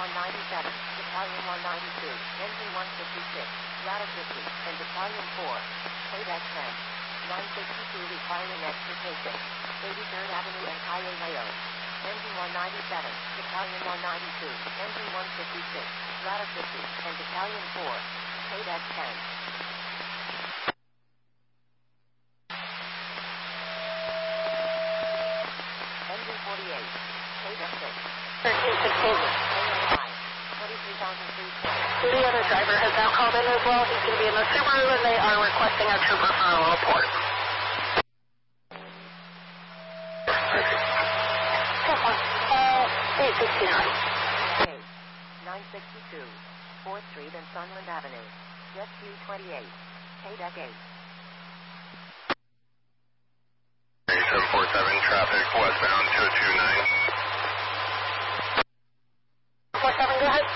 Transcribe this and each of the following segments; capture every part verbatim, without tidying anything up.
one ninety-seven, Battalion one ninety-two, Engine one fifty-six, Ladder fifty, and Battalion four, Payback ten, nine sixty-two requiring extrication, eighty-third Avenue and Highway layout. Engine one ninety-seven, Battalion one ninety-two, Engine one fifty-six, Ladder fifty, and Battalion four, Payback ten. Engine forty-eight, Payback six. thirteen sixteen. twenty-three thousand three hundred twenty. The other driver has now called in as well. He's going to be in the Subaru, and they are requesting a trooper for a report. Uh, eight sixty-nine. nine sixty-two, fourth Street and Sunland Avenue. Jet Q twenty-eight. Payback eight. seven forty-seven, traffic westbound two two nine. four seven, go ahead.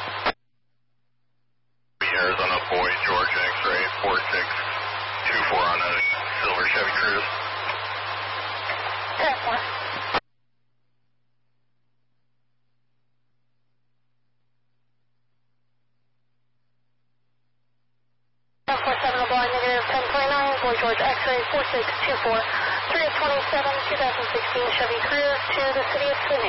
Arizona Boy, George X-ray, four six two four on a silver Chevy Cruze. ten four. ten four seven, the blind negative ten twenty-nine, Boy George X-ray, four six two four, three twenty-seven, twenty sixteen Chevy Cruze to the city of Phoenix.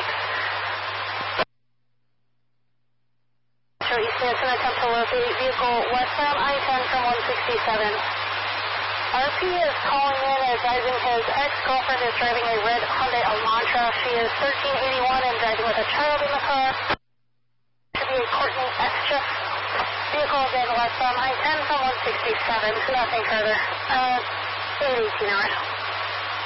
Show East Manson, attempt to locate vehicle westbound I ten from one sixty-seven. R P is calling in advising his ex-girlfriend is driving a red Hyundai Elantra. She is thirteen eighty-one and driving with a child in the car. Should be a Courtney Extra. Vehicle again westbound I ten from one sixty-seven. Nothing further. Uh, eight eighteen hours.